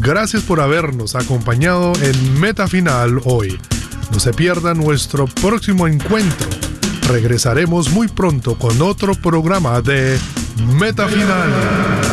Gracias por habernos acompañado en Meta Final hoy. No se pierda nuestro próximo encuentro. Regresaremos muy pronto con otro programa de Meta Final.